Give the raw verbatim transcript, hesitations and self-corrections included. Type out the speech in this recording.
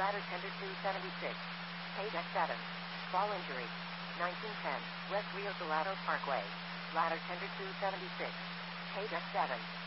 Ladder tender two seventy-six. Page X seven. Fall injury. nineteen ten. West Rio Salado Parkway. Ladder tender two seventy-six. Page X seven.